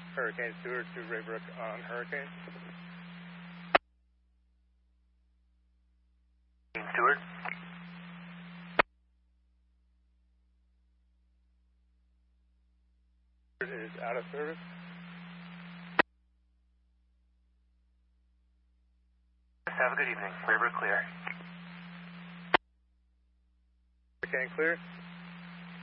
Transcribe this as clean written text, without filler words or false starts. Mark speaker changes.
Speaker 1: Hurricane Stewart to Raybrook on Hurricane.
Speaker 2: Stewart.
Speaker 1: Is out of service.
Speaker 2: Have a good evening. Raybrook clear.
Speaker 1: Hurricane clear.